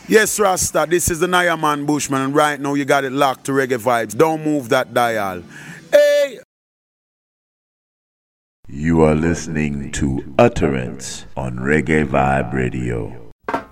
Yes, Rasta, this is the Nayaman Bushman, and right now you got it locked to reggae vibes. Don't move that dial. Hey! You are listening to Utterance on Reggae Vibe Radio.